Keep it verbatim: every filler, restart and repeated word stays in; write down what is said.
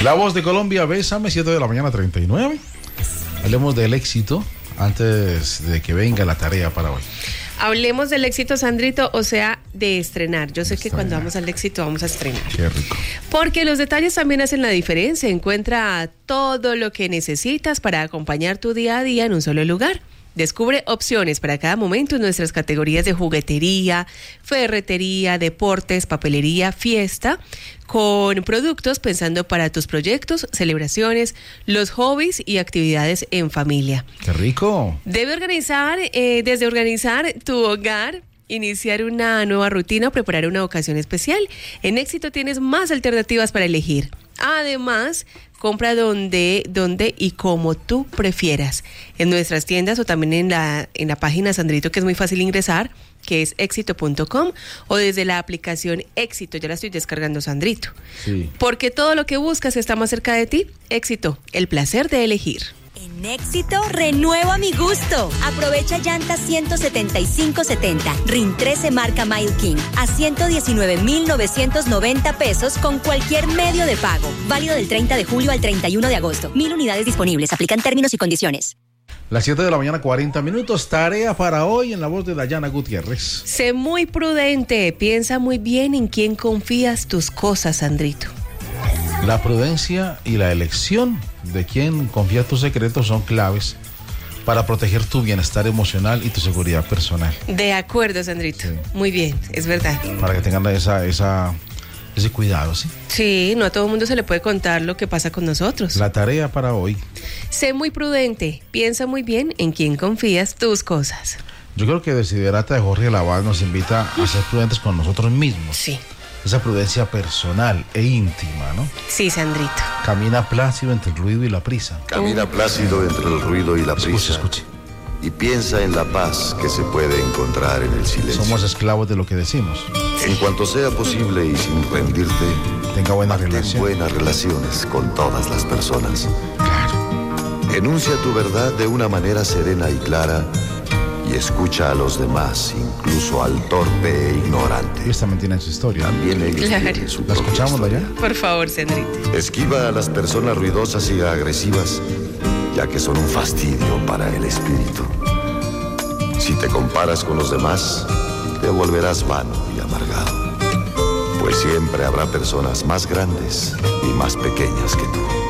La Voz de Colombia, Bésame, siete de la mañana, treinta y nueve. Hablemos del éxito antes de que venga la tarea para hoy. Hablemos del éxito, Sandrito, o sea, de estrenar. Yo sé Estrenar. que cuando vamos al éxito vamos a estrenar. Qué rico. Porque los detalles también hacen la diferencia. Encuentra todo lo que necesitas para acompañar tu día a día en un solo lugar. Descubre opciones para cada momento en nuestras categorías de juguetería, ferretería, deportes, papelería, fiesta, con productos pensando para tus proyectos, celebraciones, los hobbies y actividades en familia. Qué rico. Debe organizar, eh, desde organizar tu hogar, iniciar una nueva rutina o preparar una ocasión especial. En Éxito tienes más alternativas para elegir. Además, compra donde, donde y como tú prefieras. En nuestras tiendas o también en la, en la página, Sandrito, que es muy fácil ingresar, que es éxito punto com, o desde la aplicación Éxito. Ya la estoy descargando, Sandrito. Sí. Porque todo lo que buscas está más cerca de ti. Éxito, el placer de elegir. En Éxito, renuevo a mi gusto. Aprovecha llantas ciento setenta y cinco setenta, R I N trece marca Mile King, a ciento diecinueve mil novecientos noventa pesos con cualquier medio de pago. Válido del treinta de julio al treinta y uno de agosto. Mil unidades disponibles. Aplican términos y condiciones. Las siete de la mañana, cuarenta minutos. Tarea para hoy en la voz de Dayana Gutiérrez. Sé muy prudente. Piensa muy bien en quién confías tus cosas, Sandrito. La prudencia y la elección de quién confía tus secretos son claves para proteger tu bienestar emocional y tu seguridad personal. De acuerdo, Sandrito. Sí. Muy bien, es verdad. Para que tengan esa, esa, ese cuidado, ¿sí? Sí, no a todo el mundo se le puede contar lo que pasa con nosotros. La tarea para hoy. Sé muy prudente. Piensa muy bien en quién confías tus cosas. Yo creo que Desiderata de Jorge Laval nos invita a ser prudentes con nosotros mismos. Sí. Esa prudencia personal e íntima, ¿no? Sí, Sandrito. Camina plácido entre el ruido y la prisa. Camina plácido entre el ruido y la Escuche, prisa. escuche. Y piensa en la paz que se puede encontrar en el silencio. Somos esclavos de lo que decimos. En cuanto sea posible y sin rendirte, Tenga buena mantén relación. buenas relaciones con todas las personas. Claro. Enuncia tu verdad de una manera serena y clara y escucha a los demás, incluso al torpe e ignorante. Ellos también tienen su historia. También ellos Claro. tienen su ¿La propia escuchamos, historia. Dayana? Por favor, Sandrito. Esquiva a las personas ruidosas y agresivas, ya que son un fastidio para el espíritu. Si te comparas con los demás, te volverás vano y amargado, pues siempre habrá personas más grandes y más pequeñas que tú.